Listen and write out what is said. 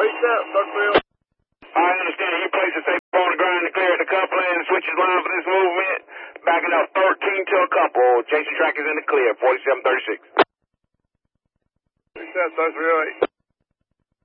Reset, Thursville. I understand. You place a safe on the ground to clear at the couple and switches line for this movement. Backing up 13 to a couple. Chasing track is in the clear. 4736. Reset, Thursville 8.